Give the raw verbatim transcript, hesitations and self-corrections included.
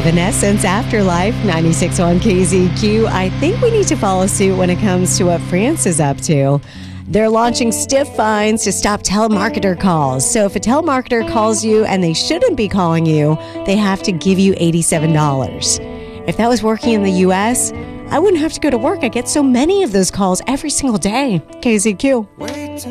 Evanescence, Afterlife, ninety-six point one K Z Q. I think we need to follow suit when it comes to what France is up to. They're launching stiff fines to stop telemarketer calls. So if a telemarketer calls you and they shouldn't be calling you, they have to give you eighty-seven dollars. If that was working in the U S, I wouldn't have to go to work. I get so many of those calls every single day. K Z Q.